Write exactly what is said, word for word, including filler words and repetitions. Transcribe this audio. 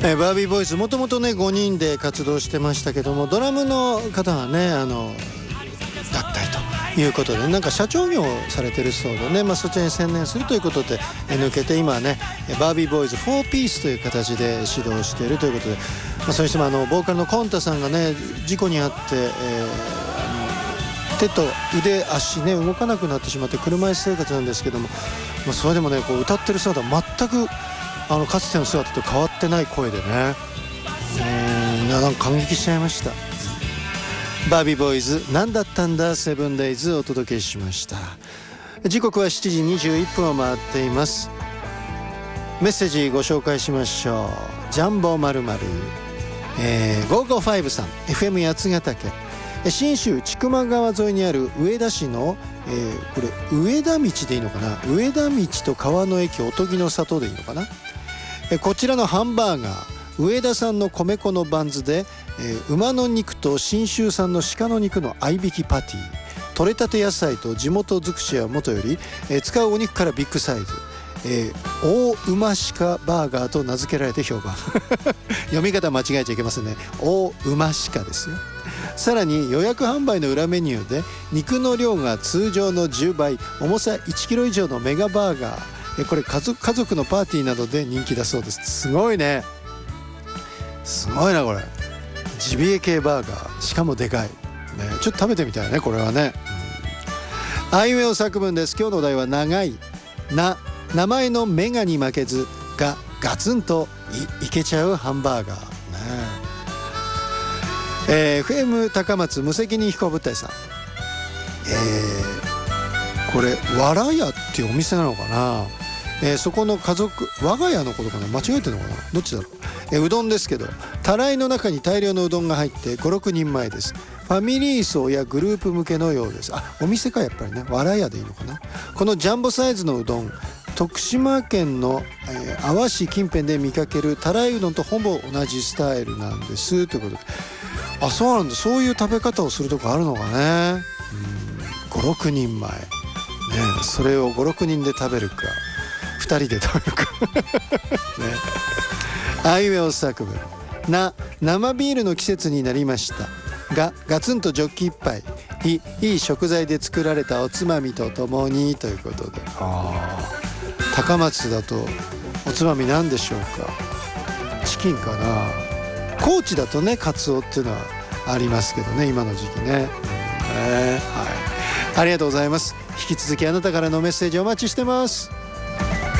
えー、バービーボーイズもともとねごにんで活動してましたけども、ドラムの方はねあの脱退ということで、なんか社長業をされてるそうでね、まあ、そちらに専念するということで抜けて、今はねバービーボーイズフォーピースという形で指導しているということで、まあ、それにしてもあのボーカルのコンタさんがね事故に遭って、えー、あの手と腕足ね動かなくなってしまって車椅子生活なんですけども、まあ、それでもねこう歌ってる姿は全くあのかつての姿と変わってない声でね、うーんなんか感激しちゃいました。バービーボーイズなんだったんだセブンデイズお届けしました。時刻はしちじにじゅういっぷんを回っています。メッセージご紹介しましょう。ジャンボ〇〇、えー、ごーごーごさん エフエム 八ヶ岳、信州千曲川沿いにある上田市の、えー、これ上田道でいいのかな、上田道と川の駅おとぎの里でいいのかな、えー、こちらのハンバーガー上田産の米粉のバンズで、えー、馬の肉と信州産の鹿の肉の合いびきパティ、取れたて野菜と地元尽くしはもとより、えー、使うお肉からビッグサイズ、えー、大馬鹿バーガーと名付けられて評判読み方間違えちゃいけませんね。大馬鹿ですよ。さらに予約販売の裏メニューで肉の量が通常のじゅうばい、重さいちキロ以上のメガバーガー、えー、これ家族、家族のパーティーなどで人気だそうです。すごいね、すごいなこれ。ジビエ系バーガー、しかもでかい、ね、ちょっと食べてみたいねこれはね、うん、あいうえお作文です。今日のお題は長いな、名前のメガに負けずがガツンと い, いけちゃうハンバーガー、ねえー、エフエム 高松無責任飛行物体さん、えー、これわらやっていうお店なのかな、えー、そこの家族、我が家のことかな、間違えてるのかな、どっちだろう。えー、うどんですけどたらいの中に大量のうどんが入ってごろくにんまえです。ファミリー層やグループ向けのようです。あ、お店かやっぱりね、わらやでいいのかな。このジャンボサイズのうどん、徳島県の、えー、阿波市近辺で見かけるたらいうどんとほぼ同じスタイルなんですということで、あ、そうなんだ、そういう食べ方をするとこあるのかね。うん、ごろくにんまえ、ね、それをごろくにんで食べるかふたりで食べるかね。あいうえお作文な、生ビールの季節になりましたがガツンとジョッキ一杯、いいい食材で作られたおつまみとともにということで、あ、高松だとおつまみなんでしょうか。チキンかな。高知だとねカツオっていうのはありますけどね、今の時期ね、うん、ね、はい、ありがとうございます。引き続きあなたからのメッセージお待ちしてます。